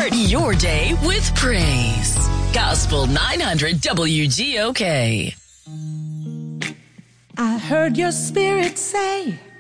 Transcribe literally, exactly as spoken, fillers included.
Start your day with praise. Gospel nine hundred W G O K. I heard your spirit say